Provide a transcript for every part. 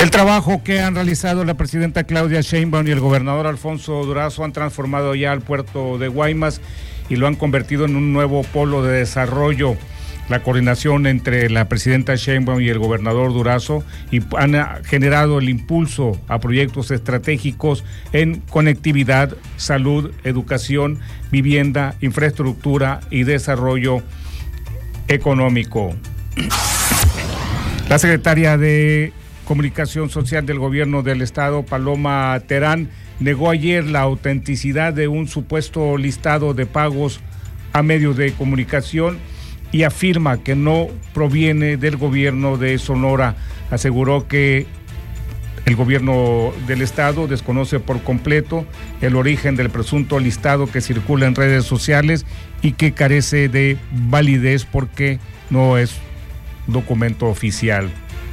El trabajo que han realizado la presidenta Claudia Sheinbaum y el gobernador Alfonso Durazo han transformado ya al puerto de Guaymas y lo han convertido en un nuevo polo de desarrollo. La coordinación entre la presidenta Sheinbaum y el gobernador Durazo han generado el impulso a proyectos estratégicos en conectividad, salud, educación, vivienda, infraestructura y desarrollo económico. La secretaria de Comunicación Social del Gobierno del Estado, Paloma Terán, negó ayer la autenticidad de un supuesto listado de pagos a medios de comunicación y afirma que no proviene del gobierno de Sonora. Aseguró que el gobierno del estado desconoce por completo el origen del presunto listado que circula en redes sociales y que carece de validez porque no es documento oficial.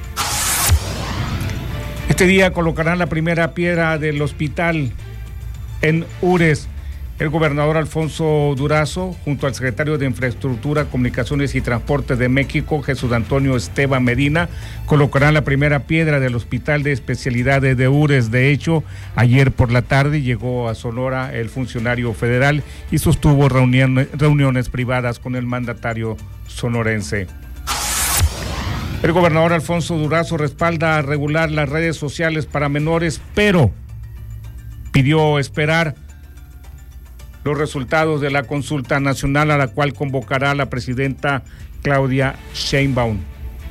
Este día colocarán la primera piedra del hospital en Ures. El gobernador Alfonso Durazo, junto al secretario de Infraestructura, Comunicaciones y Transporte de México, Jesús Antonio Esteban Medina, colocarán la primera piedra del Hospital de Especialidades de Ures. De hecho, ayer por la tarde llegó a Sonora el funcionario federal y sostuvo reuniones privadas con el mandatario sonorense. El gobernador Alfonso Durazo respalda regular las redes sociales para menores, pero pidió esperar los resultados de la consulta nacional a la cual convocará la presidenta Claudia Sheinbaum.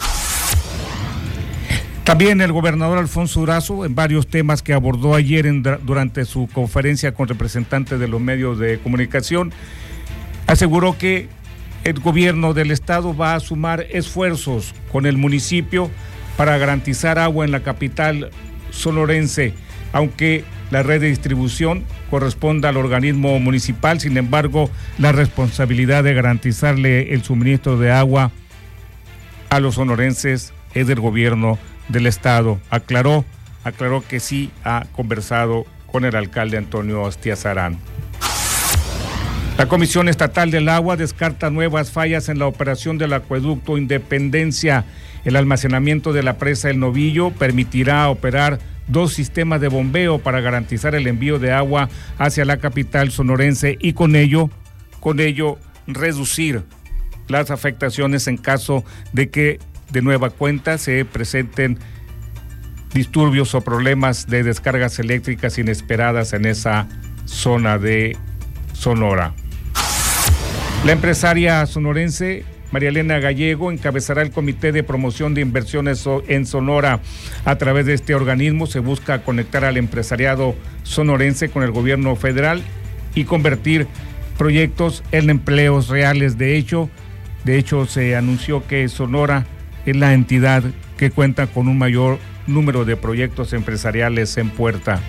También el gobernador Alfonso Durazo, en varios temas que abordó ayer durante su conferencia con representantes de los medios de comunicación, aseguró que el gobierno del estado va a sumar esfuerzos con el municipio para garantizar agua en la capital sonorense, aunque la red de distribución corresponde al organismo municipal. Sin embargo, la responsabilidad de garantizarle el suministro de agua a los sonorenses es del gobierno del estado. Aclaró que sí ha conversado con el alcalde Antonio Astiazarán. La Comisión Estatal del Agua descarta nuevas fallas en la operación del acueducto Independencia. El almacenamiento de la presa El Novillo permitirá operar 2 sistemas de bombeo para garantizar el envío de agua hacia la capital sonorense y con ello reducir las afectaciones en caso de que de nueva cuenta se presenten disturbios o problemas de descargas eléctricas inesperadas en esa zona de Sonora. La empresaria sonorense María Elena Gallego encabezará el Comité de Promoción de Inversiones en Sonora. A través de este organismo se busca conectar al empresariado sonorense con el gobierno federal y convertir proyectos en empleos reales. De hecho, se anunció que Sonora es la entidad que cuenta con un mayor número de proyectos empresariales en puerta.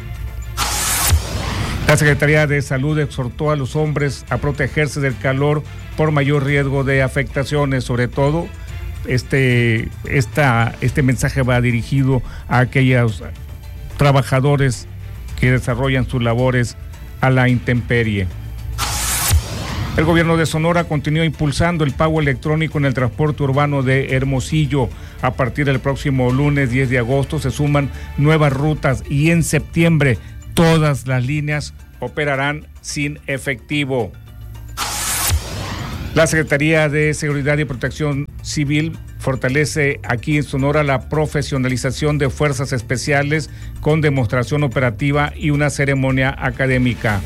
La Secretaría de Salud exhortó a los hombres a protegerse del calor por mayor riesgo de afectaciones. Sobre todo, este mensaje va dirigido a aquellos trabajadores que desarrollan sus labores a la intemperie. El gobierno de Sonora continúa impulsando el pago electrónico en el transporte urbano de Hermosillo. A partir del próximo lunes 10 de agosto se suman nuevas rutas y en septiembre todas las líneas operarán sin efectivo. La Secretaría de Seguridad y Protección Civil fortalece aquí en Sonora la profesionalización de fuerzas especiales con demostración operativa y una ceremonia académica.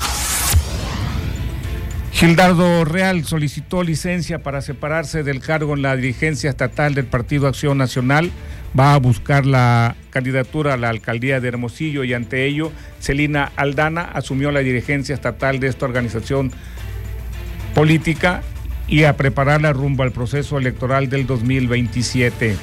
Gildardo Real solicitó licencia para separarse del cargo en la dirigencia estatal del Partido Acción Nacional. Va a buscar la candidatura a la alcaldía de Hermosillo y ante ello, Celina Aldana asumió la dirigencia estatal de esta organización política y a prepararla rumbo al proceso electoral del 2027.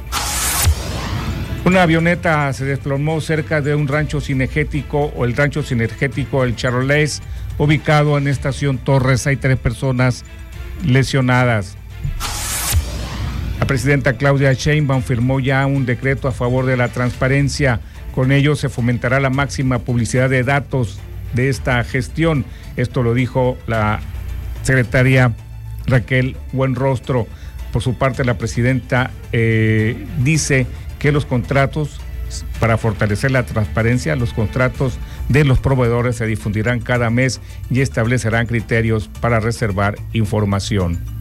Una avioneta se desplomó cerca de un rancho cinegético o el rancho cinegético El Charolés, ubicado en Estación Torres. Hay 3 personas lesionadas. La presidenta Claudia Sheinbaum firmó ya un decreto a favor de la transparencia. Con ello se fomentará la máxima publicidad de datos de esta gestión. Esto lo dijo la secretaria Raquel Buenrostro. Por su parte, la presidenta dice que los contratos Para fortalecer la transparencia, los contratos de los proveedores se difundirán cada mes y establecerán criterios para reservar información.